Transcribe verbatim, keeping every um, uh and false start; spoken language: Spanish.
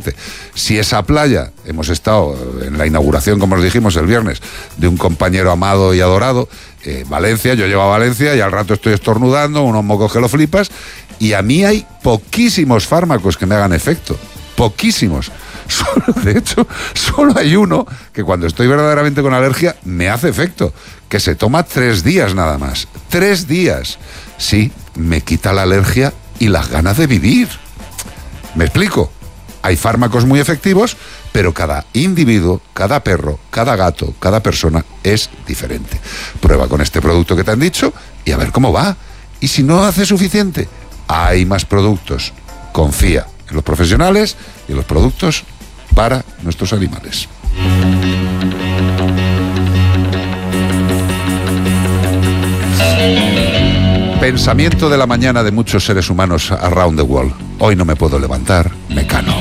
existe. Si esa playa, hemos estado en la inauguración, como os dijimos el viernes, de un compañero amado y adorado, eh, Valencia, yo llevo a Valencia y al rato estoy estornudando, unos mocos que lo flipas, y a mí hay poquísimos fármacos que me hagan efecto, poquísimos. Solo, de hecho, solo hay uno que cuando estoy verdaderamente con alergia me hace efecto, que se toma tres días nada más. Tres días. Sí, me quita la alergia y las ganas de vivir. ¿Me explico? Hay fármacos muy efectivos, pero cada individuo, cada perro, cada gato, cada persona es diferente. Prueba con este producto que te han dicho y a ver cómo va. Y si no hace suficiente, hay más productos. Confía en los profesionales y en los productos para nuestros animales. Pensamiento de la mañana de muchos seres humanos around the world. Hoy no me puedo levantar, me cano.